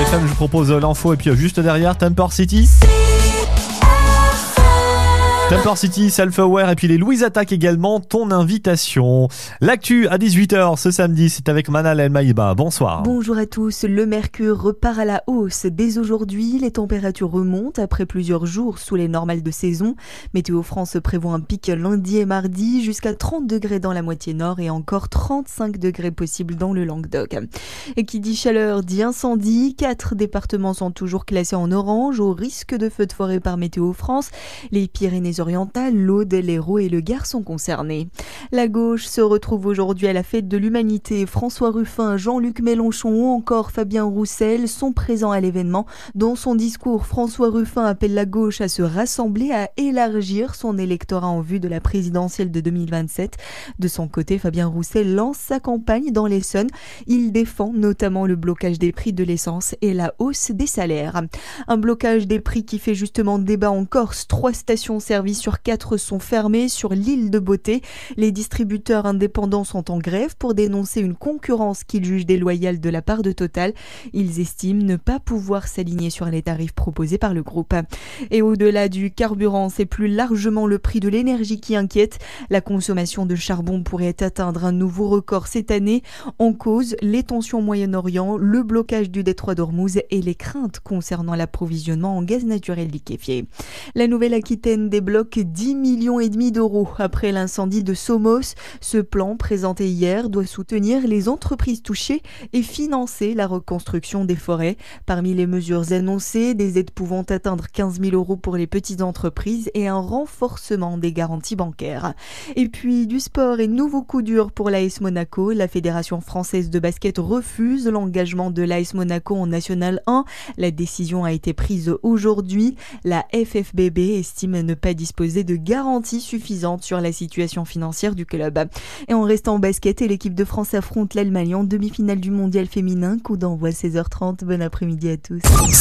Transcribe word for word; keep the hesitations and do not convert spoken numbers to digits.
F M, je vous propose l'info et puis juste derrière, Temper City. Temper City, Self-Aware et puis les Louise Attaque également, ton invitation. L'actu à dix-huit heures ce samedi, c'est avec Manal El Maïba. Bonsoir. Bonjour à tous. Le mercure repart à la hausse. Dès aujourd'hui, les températures remontent après plusieurs jours sous les normales de saison. Météo France prévoit un pic lundi et mardi jusqu'à trente degrés dans la moitié nord et encore trente-cinq degrés possibles dans le Languedoc. Et qui dit chaleur dit incendie. Quatre départements sont toujours classés en orange au risque de feux de forêt par Météo France. Les Pyrénées orientales, l'Aude, l'Hérault et le Gard sont concernés. La gauche se retrouve aujourd'hui à la fête de l'humanité. François Ruffin, Jean-Luc Mélenchon ou encore Fabien Roussel sont présents à l'événement. Dans son discours, François Ruffin appelle la gauche à se rassembler, à élargir son électorat en vue de la présidentielle de deux mille vingt-sept. De son côté, Fabien Roussel lance sa campagne dans l'Essonne. Il défend notamment le blocage des prix de l'essence et la hausse des salaires. Un blocage des prix qui fait justement débat en Corse. Trois stations-service sur quatre sont fermées sur l'île de Beauté. Les distributeurs indépendants sont en grève pour dénoncer une concurrence qu'ils jugent déloyale de la part de Total. Ils estiment ne pas pouvoir s'aligner sur les tarifs proposés par le groupe. Et au-delà du carburant, c'est plus largement le prix de l'énergie qui inquiète. La consommation de charbon pourrait atteindre un nouveau record cette année. En cause, les tensions au Moyen-Orient, le blocage du détroit d'Ormuz et les craintes concernant l'approvisionnement en gaz naturel liquéfié. La Nouvelle-Aquitaine débloque dix millions et demi d'euros après l'incendie de Somos. Ce plan, présenté hier, doit soutenir les entreprises touchées et financer la reconstruction des forêts. Parmi les mesures annoncées, des aides pouvant atteindre quinze mille euros pour les petites entreprises et un renforcement des garanties bancaires. Et puis du sport et nouveau coup dur pour l'A S Monaco. La Fédération française de basket refuse l'engagement de l'A S Monaco en National un. La décision a été prise aujourd'hui. La F F B B estime ne pas disposer de garanties suffisantes sur la situation financière du club. Et en restant en basket, l'équipe de France affronte l'Allemagne en demi-finale du mondial féminin. Coup d'envoi seize heures trente. Bon après-midi à tous.